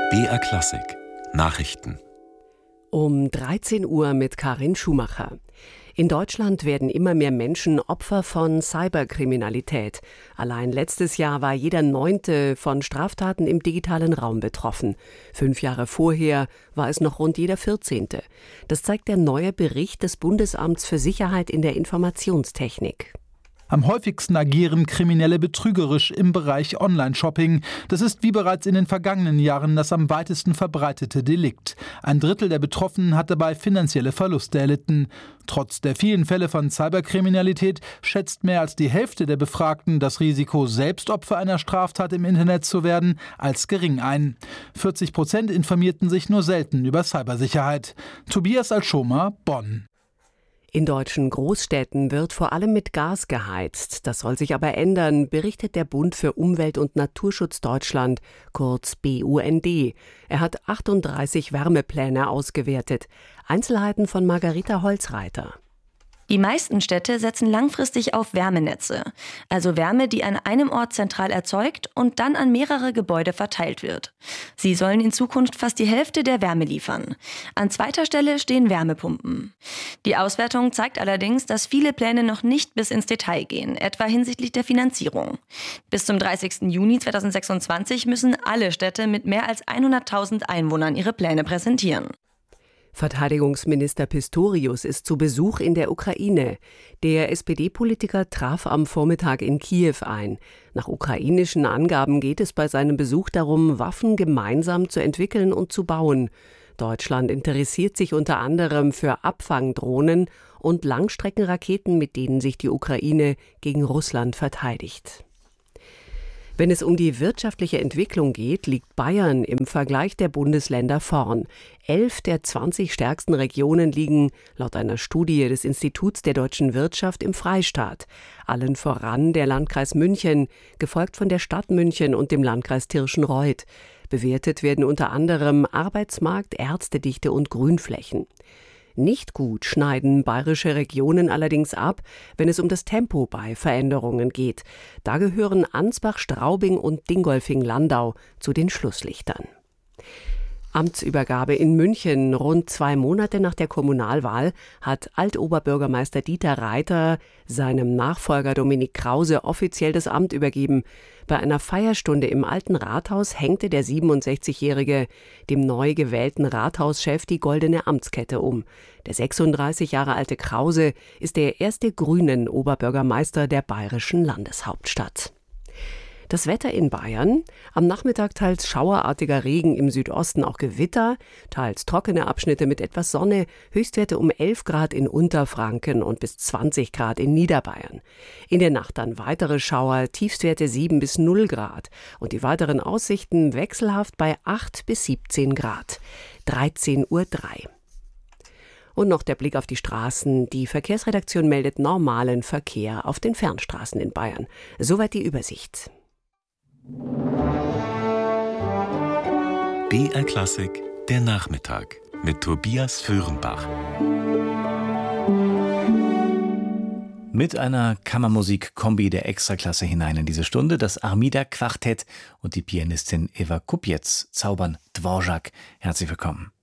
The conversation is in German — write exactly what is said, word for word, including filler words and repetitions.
B R Klassik Nachrichten Um dreizehn Uhr mit Karin Schumacher. In Deutschland werden immer mehr Menschen Opfer von Cyberkriminalität. Allein letztes Jahr war jeder Neunte von Straftaten im digitalen Raum betroffen. Fünf Jahre vorher war es noch rund jeder Vierzehnte. Das zeigt der neue Bericht des Bundesamts für Sicherheit in der Informationstechnik. Am häufigsten agieren Kriminelle betrügerisch im Bereich Online-Shopping. Das ist wie bereits in den vergangenen Jahren das am weitesten verbreitete Delikt. Ein Drittel der Betroffenen hat dabei finanzielle Verluste erlitten. Trotz der vielen Fälle von Cyberkriminalität schätzt mehr als die Hälfte der Befragten das Risiko, selbst Opfer einer Straftat im Internet zu werden, als gering ein. vierzig Prozent informierten sich nur selten über Cybersicherheit. Tobias Alschomer, Bonn. In deutschen Großstädten wird vor allem mit Gas geheizt. Das soll sich aber ändern, berichtet der Bund für Umwelt und Naturschutz Deutschland, kurz B U N D. Er hat achtunddreißig Wärmepläne ausgewertet. Einzelheiten von Margarita Holzreiter. Die meisten Städte setzen langfristig auf Wärmenetze, also Wärme, die an einem Ort zentral erzeugt und dann an mehrere Gebäude verteilt wird. Sie sollen in Zukunft fast die Hälfte der Wärme liefern. An zweiter Stelle stehen Wärmepumpen. Die Auswertung zeigt allerdings, dass viele Pläne noch nicht bis ins Detail gehen, etwa hinsichtlich der Finanzierung. Bis zum dreißigsten Juni zweitausendsechsundzwanzig müssen alle Städte mit mehr als hunderttausend Einwohnern ihre Pläne präsentieren. Verteidigungsminister Pistorius ist zu Besuch in der Ukraine. Der S P D-Politiker traf am Vormittag in Kiew ein. Nach ukrainischen Angaben geht es bei seinem Besuch darum, Waffen gemeinsam zu entwickeln und zu bauen. Deutschland interessiert sich unter anderem für Abfangdrohnen und Langstreckenraketen, mit denen sich die Ukraine gegen Russland verteidigt. Wenn es um die wirtschaftliche Entwicklung geht, liegt Bayern im Vergleich der Bundesländer vorn. Elf der zwanzig stärksten Regionen liegen, laut einer Studie des Instituts der deutschen Wirtschaft, im Freistaat. Allen voran der Landkreis München, gefolgt von der Stadt München und dem Landkreis Tirschenreuth. Bewertet werden unter anderem Arbeitsmarkt, Ärztedichte und Grünflächen. Nicht gut schneiden bayerische Regionen allerdings ab, wenn es um das Tempo bei Veränderungen geht. Da gehören Ansbach, Straubing und Dingolfing-Landau zu den Schlusslichtern. Amtsübergabe in München. Rund zwei Monate nach der Kommunalwahl hat Altoberbürgermeister Dieter Reiter seinem Nachfolger Dominik Krause offiziell das Amt übergeben. Bei einer Feierstunde im Alten Rathaus hängte der siebenundsechzigjährige dem neu gewählten Rathauschef die goldene Amtskette um. Der sechsunddreißig Jahre alte Krause ist der erste grünen Oberbürgermeister der bayerischen Landeshauptstadt. Das Wetter in Bayern. Am Nachmittag teils schauerartiger Regen, im Südosten auch Gewitter, teils trockene Abschnitte mit etwas Sonne, Höchstwerte um elf Grad in Unterfranken und bis zwanzig Grad in Niederbayern. In der Nacht dann weitere Schauer, Tiefstwerte sieben bis null Grad und die weiteren Aussichten wechselhaft bei acht bis siebzehn Grad. dreizehn Uhr drei. Und noch der Blick auf die Straßen. Die Verkehrsredaktion meldet normalen Verkehr auf den Fernstraßen in Bayern. Soweit die Übersicht. B R Klassik der Nachmittag mit Tobias Föhrenbach. Mit einer Kammermusik-Kombi der Extraklasse hinein in diese Stunde. Das Armida-Quartett und die Pianistin Eva Kupiec zaubern Dvorak. Herzlich willkommen.